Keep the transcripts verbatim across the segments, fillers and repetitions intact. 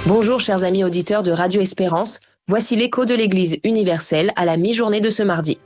Bonjour chers amis auditeurs de Radio Espérance, voici l'écho de l'Église universelle à la mi-journée de ce mardi.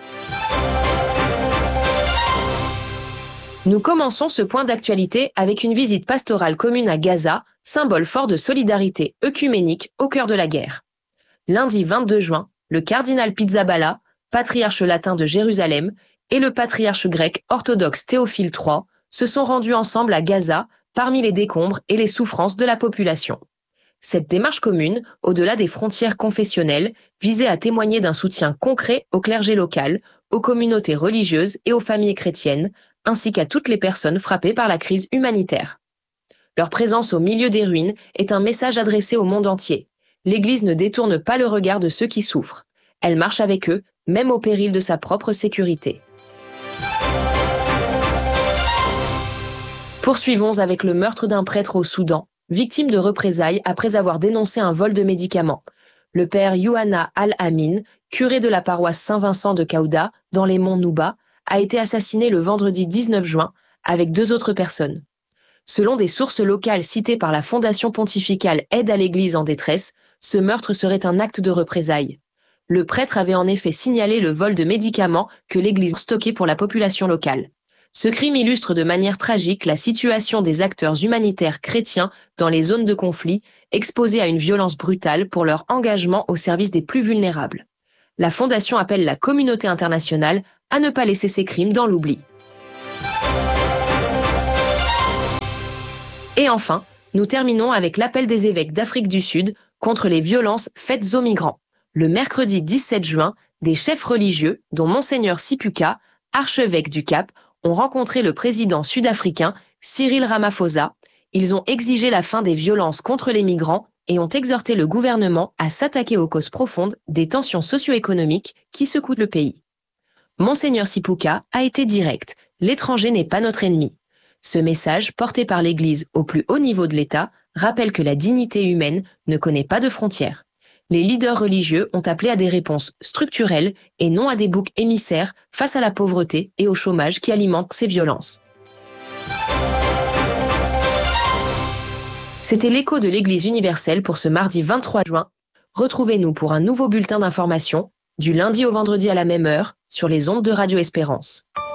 Nous commençons ce point d'actualité avec une visite pastorale commune à Gaza, symbole fort de solidarité œcuménique au cœur de la guerre. Lundi vingt-deux juin, le cardinal Pizzaballa, patriarche latin de Jérusalem, et le patriarche grec orthodoxe Théophile trois se sont rendus ensemble à Gaza, parmi les décombres et les souffrances de la population. Cette démarche commune, au-delà des frontières confessionnelles, visait à témoigner d'un soutien concret au clergé local, aux communautés religieuses et aux familles chrétiennes, ainsi qu'à toutes les personnes frappées par la crise humanitaire. Leur présence au milieu des ruines est un message adressé au monde entier. L'Église ne détourne pas le regard de ceux qui souffrent. Elle marche avec eux, même au péril de sa propre sécurité. Poursuivons avec le meurtre d'un prêtre au Soudan, victime de représailles après avoir dénoncé un vol de médicaments. Le père Youhanna Al-Amin, curé de la paroisse Saint-Vincent de Kaouda, dans les monts Nouba, a été assassiné le vendredi dix-neuf juin, avec deux autres personnes. Selon des sources locales citées par la Fondation pontificale Aide à l'Église en détresse, ce meurtre serait un acte de représailles. Le prêtre avait en effet signalé le vol de médicaments que l'Église stockait pour la population locale. Ce crime illustre de manière tragique la situation des acteurs humanitaires chrétiens dans les zones de conflit, exposés à une violence brutale pour leur engagement au service des plus vulnérables. La Fondation appelle la communauté internationale à ne pas laisser ces crimes dans l'oubli. Et enfin, nous terminons avec l'appel des évêques d'Afrique du Sud contre les violences faites aux migrants. Le mercredi dix-sept juin, des chefs religieux, dont Monseigneur Sipuka, archevêque du Cap, ont rencontré le président sud-africain Cyril Ramaphosa. Ils ont exigé la fin des violences contre les migrants et ont exhorté le gouvernement à s'attaquer aux causes profondes des tensions socio-économiques qui secouent le pays. Monseigneur Sipuka a été direct. L'étranger n'est pas notre ennemi. Ce message, porté par l'Église au plus haut niveau de l'État, rappelle que la dignité humaine ne connaît pas de frontières. Les leaders religieux ont appelé à des réponses structurelles et non à des boucs émissaires face à la pauvreté et au chômage qui alimentent ces violences. C'était l'écho de l'Église universelle pour ce mardi vingt-trois juin. Retrouvez-nous pour un nouveau bulletin d'information, du lundi au vendredi à la même heure, sur les ondes de Radio Espérance.